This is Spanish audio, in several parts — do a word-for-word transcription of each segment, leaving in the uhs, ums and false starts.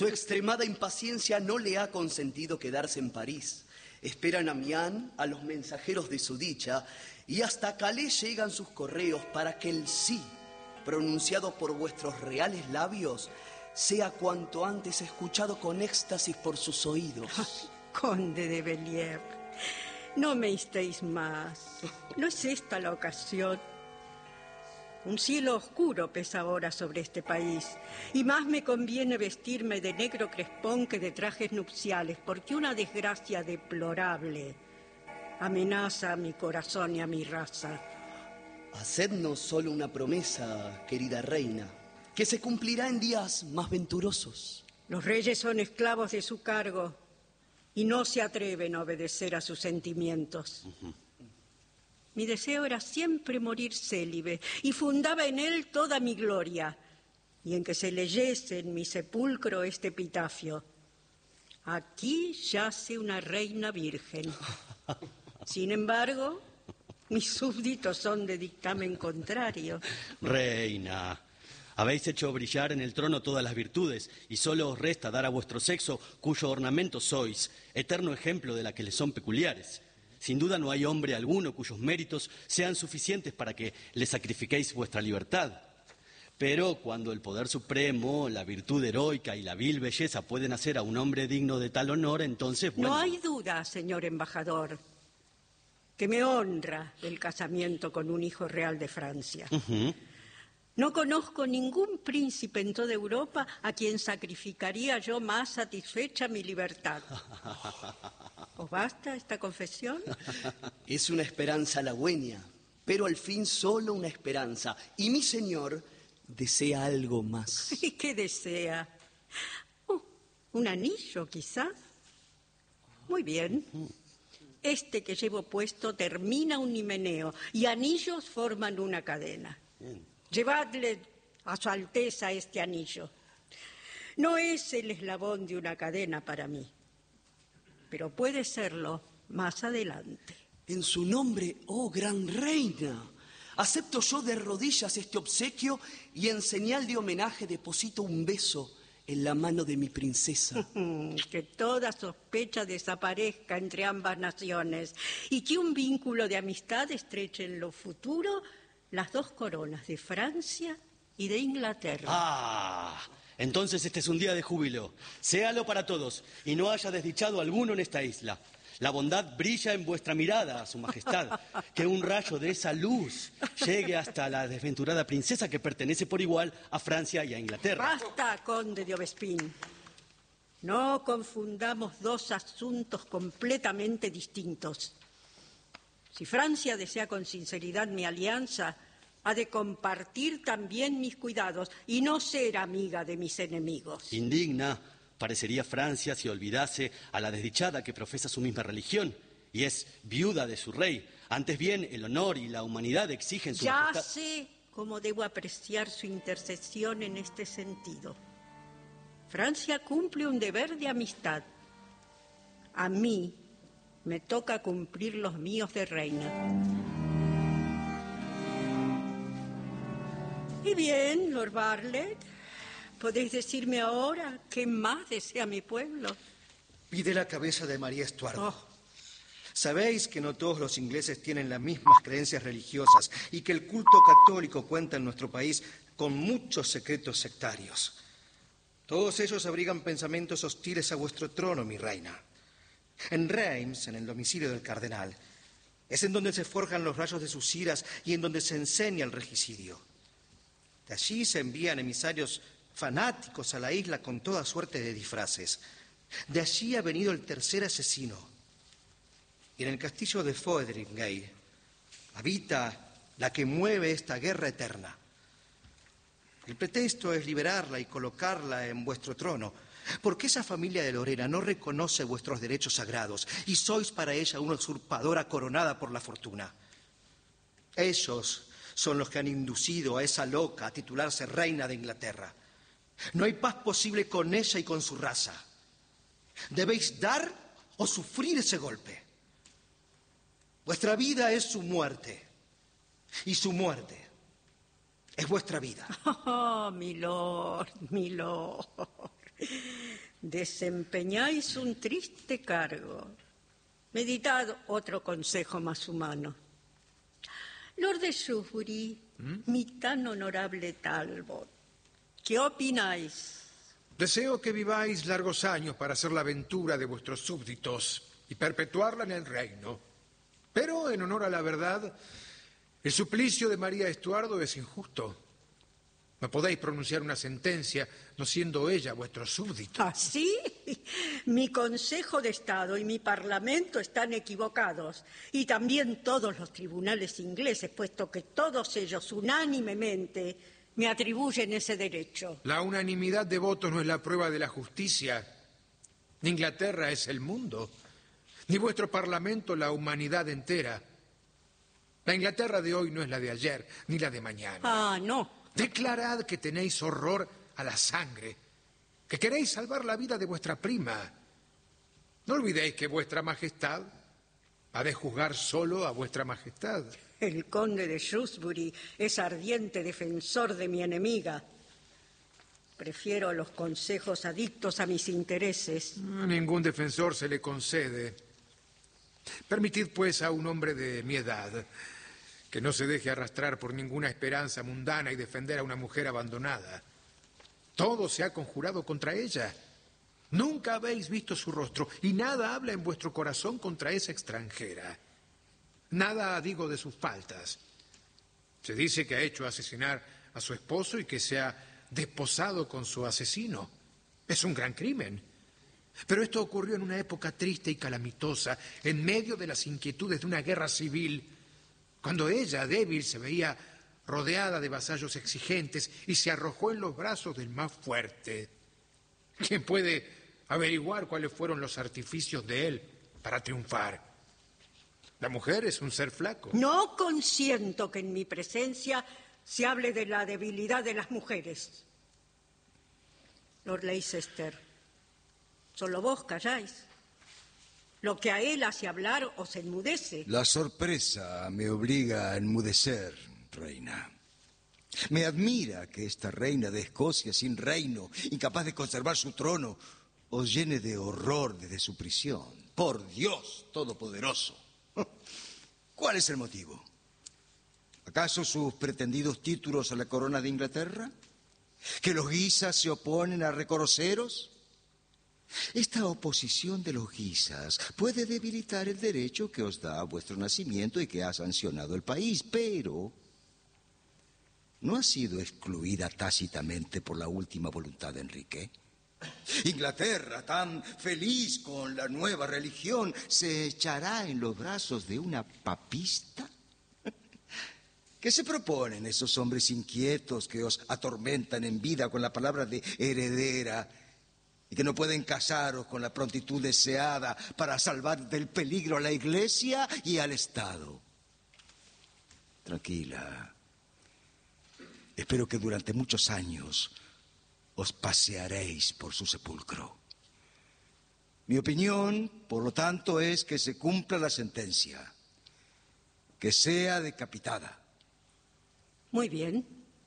Tu extremada impaciencia no le ha consentido quedarse en París. Esperan a Mian, a los mensajeros de su dicha, y hasta Calais llegan sus correos para que el sí, pronunciado por vuestros reales labios, sea cuanto antes escuchado con éxtasis por sus oídos. Ay, conde de Bellier, no me instéis más. No es esta la ocasión. Un cielo oscuro pesa ahora sobre este país, y más me conviene vestirme de negro crespón que de trajes nupciales, porque una desgracia deplorable amenaza a mi corazón y a mi raza. Hacednos solo una promesa, querida reina, que se cumplirá en días más venturosos. Los reyes son esclavos de su cargo y no se atreven a obedecer a sus sentimientos. Uh-huh. Mi deseo era siempre morir célibe y fundaba en él toda mi gloria, y en que se leyese en mi sepulcro este epitafio: aquí yace una reina virgen. Sin embargo, mis súbditos son de dictamen contrario. Reina, habéis hecho brillar en el trono todas las virtudes, y solo os resta dar a vuestro sexo, cuyo ornamento sois, eterno ejemplo de la que les son peculiares. Sin duda no hay hombre alguno cuyos méritos sean suficientes para que le sacrifiquéis vuestra libertad. Pero cuando el poder supremo, la virtud heroica y la vil belleza pueden hacer a un hombre digno de tal honor, entonces, bueno... No hay duda, señor embajador, que me honra el casamiento con un hijo real de Francia. Uh-huh. No conozco ningún príncipe en toda Europa a quien sacrificaría yo más satisfecha mi libertad. ¿Os basta esta confesión? Es una esperanza halagüeña, pero al fin solo una esperanza. Y mi señor desea algo más. ¿Y qué desea? Oh, ¿un anillo, quizá? Muy bien. Este que llevo puesto termina un himeneo y anillos forman una cadena. Bien. Llevadle a su Alteza este anillo. No es el eslabón de una cadena para mí, pero puede serlo más adelante. En su nombre, oh gran reina, acepto yo de rodillas este obsequio y en señal de homenaje deposito un beso en la mano de mi princesa. Que toda sospecha desaparezca entre ambas naciones y que un vínculo de amistad estreche en lo futuro las dos coronas de Francia y de Inglaterra. ¡Ah! Entonces este es un día de júbilo. Séalo para todos y no haya desdichado alguno en esta isla. La bondad brilla en vuestra mirada, su majestad. Que un rayo de esa luz llegue hasta la desventurada princesa que pertenece por igual a Francia y a Inglaterra. Basta, conde de Aubespine. No confundamos dos asuntos completamente distintos. Si Francia desea con sinceridad mi alianza, ha de compartir también mis cuidados y no ser amiga de mis enemigos. Indigna parecería Francia si olvidase a la desdichada que profesa su misma religión y es viuda de su rey. Antes bien, el honor y la humanidad exigen su Ya majestad. sé cómo debo apreciar su intercesión en este sentido. Francia cumple un deber de amistad. A mí me toca cumplir los míos de reina. Y bien, Lord Bartlett, ¿podéis decirme ahora qué más desea mi pueblo? Pide la cabeza de María Estuardo. Oh. Sabéis que no todos los ingleses tienen las mismas creencias religiosas y que el culto católico cuenta en nuestro país con muchos secretos sectarios. Todos ellos abrigan pensamientos hostiles a vuestro trono, mi reina. En Reims, en el domicilio del cardenal, es en donde se forjan los rayos de sus iras y en donde se enseña el regicidio. De allí se envían emisarios fanáticos a la isla con toda suerte de disfraces. De allí ha venido el tercer asesino. Y en el castillo de Fotheringay habita la que mueve esta guerra eterna. El pretexto es liberarla y colocarla en vuestro trono, porque esa familia de Lorena no reconoce vuestros derechos sagrados y sois para ella una usurpadora coronada por la fortuna. Ellos son los que han inducido a esa loca a titularse reina de Inglaterra. No hay paz posible con ella y con su raza. Debéis dar o sufrir ese golpe. Vuestra vida es su muerte y su muerte es vuestra vida. Oh, mi lord, mi lord. Desempeñáis un triste cargo. Meditad otro consejo más humano. Lord de Shrewsbury, ¿Mm? mi tan honorable Talbot, ¿qué opináis? Deseo que viváis largos años para hacer la aventura de vuestros súbditos y perpetuarla en el reino. Pero, en honor a la verdad, el suplicio de María Estuardo es injusto. No podéis pronunciar una sentencia no siendo ella vuestro súbdito. ¿Ah, sí? Mi Consejo de Estado y mi Parlamento están equivocados. Y también todos los tribunales ingleses, puesto que todos ellos unánimemente me atribuyen ese derecho. La unanimidad de votos no es la prueba de la justicia. Ni Inglaterra es el mundo, ni vuestro Parlamento la humanidad entera. La Inglaterra de hoy no es la de ayer, ni la de mañana. Ah, no. Declarad que tenéis horror a la sangre, que queréis salvar la vida de vuestra prima. No olvidéis que vuestra majestad ha de juzgar solo a vuestra majestad. El conde de Shrewsbury es ardiente defensor de mi enemiga. Prefiero los consejos adictos a mis intereses. A ningún defensor se le concede. Permitid, pues, a un hombre de mi edad que no se deje arrastrar por ninguna esperanza mundana y defender a una mujer abandonada. Todo se ha conjurado contra ella. Nunca habéis visto su rostro y nada habla en vuestro corazón contra esa extranjera. Nada digo de sus faltas. Se dice que ha hecho asesinar a su esposo y que se ha desposado con su asesino. Es un gran crimen. Pero esto ocurrió en una época triste y calamitosa, en medio de las inquietudes de una guerra civil, cuando ella, débil, se veía rodeada de vasallos exigentes y se arrojó en los brazos del más fuerte. ¿Quién puede averiguar cuáles fueron los artificios de él para triunfar? La mujer es un ser flaco. No consiento que en mi presencia se hable de la debilidad de las mujeres. Lord Leicester, solo vos calláis. Lo que a él hace hablar os enmudece. La sorpresa me obliga a enmudecer, reina. Me admira que esta reina de Escocia sin reino, incapaz de conservar su trono, os llene de horror desde su prisión. Por Dios Todopoderoso. ¿Cuál es el motivo? ¿Acaso sus pretendidos títulos a la corona de Inglaterra? ¿Que los Guisas se oponen a reconoceros? Esta oposición de los Guisas puede debilitar el derecho que os da vuestro nacimiento y que ha sancionado el país, pero no ha sido excluida tácitamente por la última voluntad de Enrique. Inglaterra, tan feliz con la nueva religión, ¿se echará en los brazos de una papista? ¿Qué se proponen esos hombres inquietos que os atormentan en vida con la palabra de heredera y que no pueden casaros con la prontitud deseada para salvar del peligro a la Iglesia y al Estado? Tranquila. Espero que durante muchos años os pasearéis por su sepulcro. Mi opinión, por lo tanto, es que se cumpla la sentencia, que sea decapitada. Muy bien.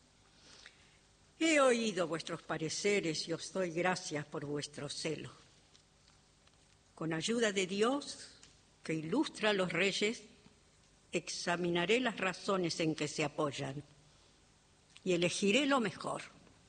He oído vuestros pareceres y os doy gracias por vuestro celo. Con ayuda de Dios, que ilustra a los reyes, examinaré las razones en que se apoyan y elegiré lo mejor.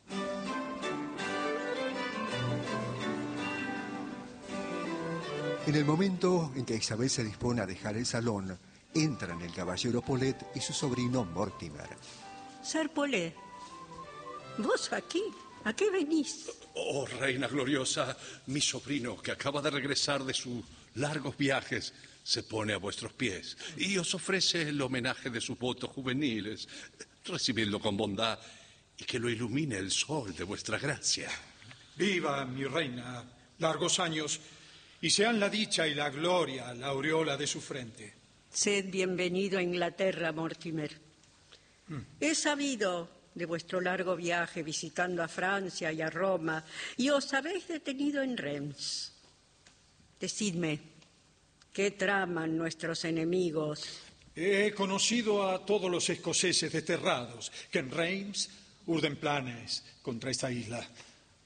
En el momento en que Isabel se dispone a dejar el salón, entran el caballero Paulet y su sobrino Mortimer. Sir Paulet, ¿vos aquí? ¿A qué venís? Oh, reina gloriosa, mi sobrino, que acaba de regresar de sus largos viajes, se pone a vuestros pies y os ofrece el homenaje de sus votos juveniles. Recibidlo con bondad y que lo ilumine el sol de vuestra gracia. Viva, mi reina, largos años, y sean la dicha y la gloria la aureola de su frente. Sed bienvenido a Inglaterra, Mortimer. Mm. He sabido de vuestro largo viaje visitando a Francia y a Roma, y os habéis detenido en Reims. Decidme, ¿qué traman nuestros enemigos? He conocido a todos los escoceses desterrados que en Reims urden planes contra esta isla.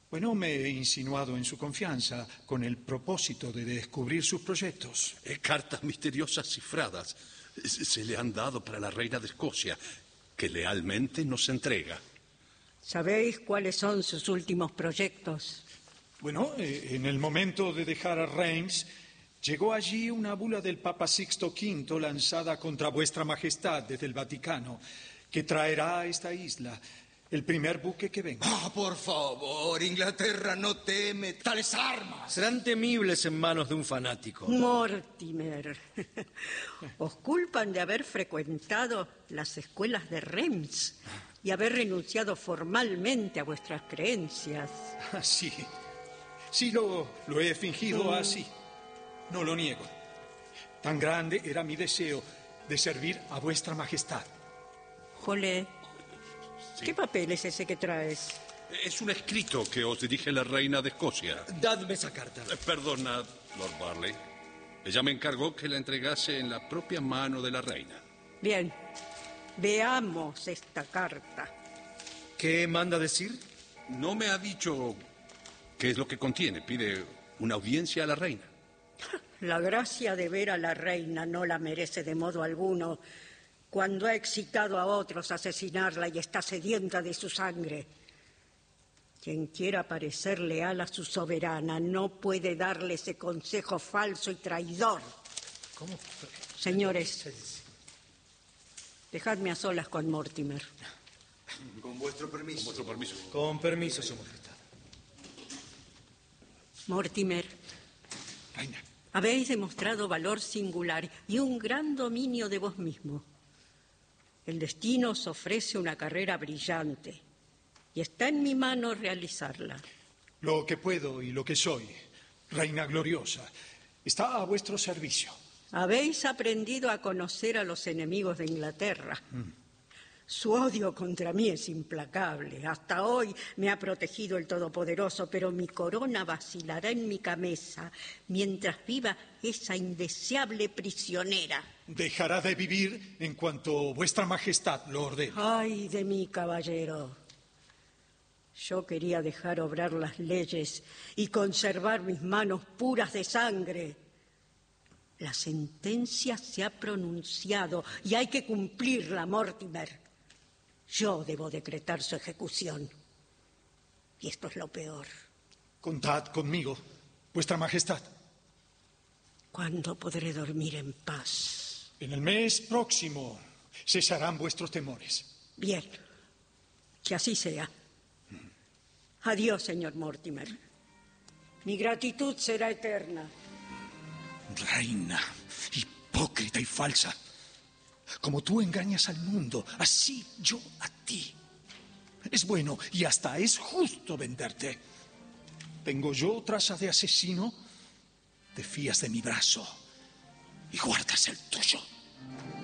Bueno, me he insinuado en su confianza con el propósito de descubrir sus proyectos. Eh, cartas misteriosas cifradas se se le han dado para la reina de Escocia, que lealmente nos entrega. ¿Sabéis cuáles son sus últimos proyectos? Bueno, eh, en el momento de dejar a Reims, llegó allí una bula del Papa Sixto quinto lanzada contra vuestra majestad desde el Vaticano, que traerá a esta isla el primer buque que venga. Oh, por favor, Inglaterra no teme tales armas. Serán temibles en manos de un fanático. Mortimer, os culpan de haber frecuentado las escuelas de Reims y haber renunciado formalmente a vuestras creencias. Ah, sí, sí lo, lo he fingido Mm. así. No lo niego. Tan grande era mi deseo de servir a vuestra majestad. Jolé, ¿qué papel es ese que traes? Es un escrito que os dirige la reina de Escocia. Dadme esa carta. Eh, Perdonad, Lord Barley. Ella me encargó que la entregase en la propia mano de la reina. Bien, veamos esta carta. ¿Qué manda decir? No me ha dicho qué es lo que contiene. Pide una audiencia a la reina. La gracia de ver a la reina no la merece de modo alguno cuando ha excitado a otros a asesinarla y está sedienta de su sangre. Quien quiera parecer leal a su soberana no puede darle ese consejo falso y traidor. ¿Cómo? Señores, dejadme a solas con Mortimer. Con vuestro permiso. Con vuestro permiso. Con permiso, su majestad. Mortimer, Reina, habéis demostrado valor singular y un gran dominio de vos mismo. El destino os ofrece una carrera brillante y está en mi mano realizarla. lo que puedo y lo que soy, reina gloriosa, está a vuestro servicio. Habéis aprendido a conocer a los enemigos de Inglaterra. Su odio contra mí es implacable. Hasta hoy me ha protegido el Todopoderoso, pero mi corona vacilará en mi cabeza mientras viva esa indeseable prisionera. Dejará de vivir en cuanto vuestra majestad lo ordene. Ay de mí, caballero. Yo quería dejar obrar las leyes y conservar mis manos puras de sangre. La sentencia se ha pronunciado y hay que cumplirla, Mortimer. Yo debo decretar su ejecución. Y esto es lo peor. Contad conmigo, vuestra majestad. ¿Cuándo podré dormir en paz? En el mes próximo cesarán vuestros temores. Bien, que así sea. Adiós, señor Mortimer. Mi gratitud será eterna. Reina, hipócrita y falsa. Como tú engañas al mundo, así yo a ti. Es bueno y hasta es justo venderte. ¿Tengo yo traza de asesino? Te fías de mi brazo y guardas el tuyo.